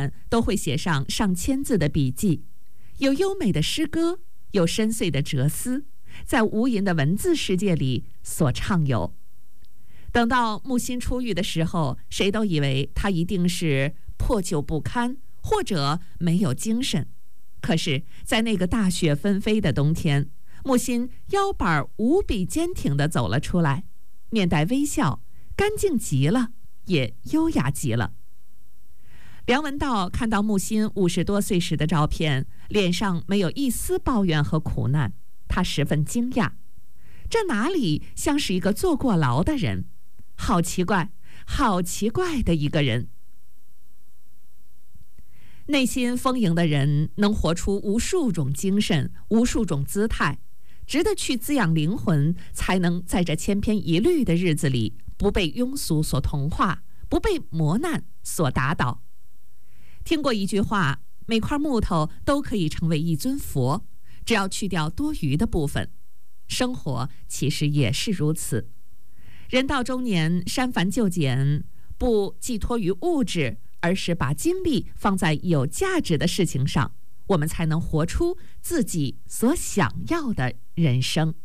晚都会写上上千字的笔记，有优美的诗歌，有深邃的哲思，在无垠的文字世界里所畅游。等到木心出狱的时候，谁都以为他一定是破旧不堪，或者没有精神。可是，在那个大雪纷飞的冬天，木心腰板无比坚挺地走了出来，面带微笑，干净极了，也优雅极了。梁文道看到木心50多岁时的照片，脸上没有一丝抱怨和苦难，他十分惊讶，这哪里像是一个坐过牢的人？好奇怪，好奇怪的一个人。内心丰盈的人能活出无数种精神，无数种姿态，值得去滋养灵魂，才能在这千篇一律的日子里不被庸俗所同化，不被磨难所打倒。听过一句话，每块木头都可以成为一尊佛，只要去掉多余的部分。生活其实也是如此，人到中年，删繁就简，不寄托于物质，而是把精力放在有价值的事情上，我们才能活出自己所想要的人生。